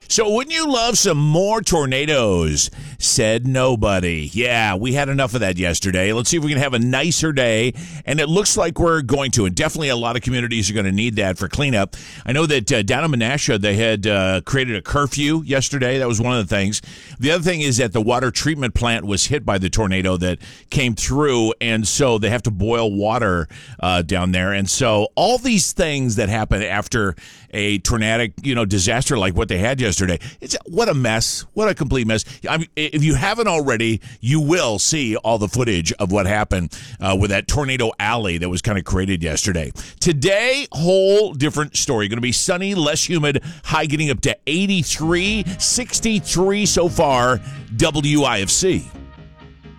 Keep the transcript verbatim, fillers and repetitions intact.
So wouldn't you love some more tornadoes? Said nobody. Yeah, we had enough of that yesterday. Let's see if we can have a nicer day. And it looks like we're going to. And definitely a lot of communities are going to need that for cleanup. I know that uh, down in Menasha, they had uh, created a curfew yesterday. That was one of the things. The other thing is that the water treatment plant was hit by the tornado that came through. And so they have to boil water uh, down there. And so all these things that happen after a tornadic, you know, disaster like what they had yesterday. It's what a mess. What a complete mess. I mean, if you haven't already, you will see all the footage of what happened uh, with that tornado alley that was kind of created yesterday. Today, whole different story. Going to be sunny, less humid, high getting up to eighty-three, sixty-three so far. W I F C.